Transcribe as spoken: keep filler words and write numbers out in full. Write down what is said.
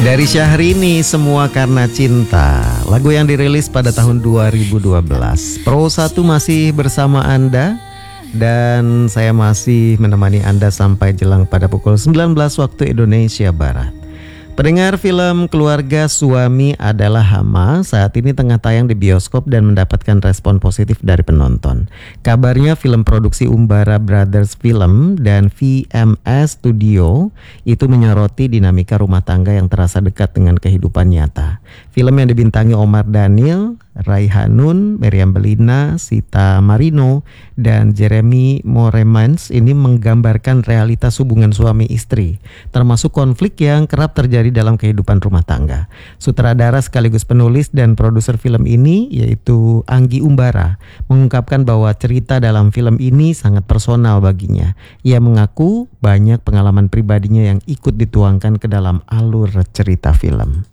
Dari Syahrini, Semua Karena Cinta. Lagu yang dirilis pada tahun dua ribu dua belas. Pro satu masih bersama Anda, dan saya masih menemani Anda sampai jelang pada pukul sembilan belas waktu Indonesia Barat. Pendengar, film Keluarga Suami Adalah Hama saat ini tengah tayang di bioskop dan mendapatkan respon positif dari penonton. Kabarnya film produksi Umbara Brothers Film dan V M S Studio itu menyoroti dinamika rumah tangga yang terasa dekat dengan kehidupan nyata. Film yang dibintangi Omar Daniel, Raihanun, Meriam Belina, Sita Marino, dan Jeremy Moremans ini menggambarkan realitas hubungan suami istri, termasuk konflik yang kerap terjadi dalam kehidupan rumah tangga. Sutradara sekaligus penulis dan produser film ini, yaitu Anggi Umbara, mengungkapkan bahwa cerita dalam film ini sangat personal baginya. Ia mengaku banyak pengalaman pribadinya yang ikut dituangkan ke dalam alur cerita film.